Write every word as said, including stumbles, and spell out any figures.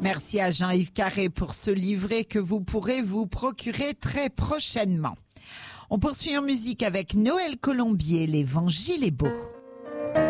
Merci à Jean-Yves Carré pour ce livret que vous pourrez vous procurer très prochainement. On poursuit en musique avec Noël Colombier, l'Évangile est beau.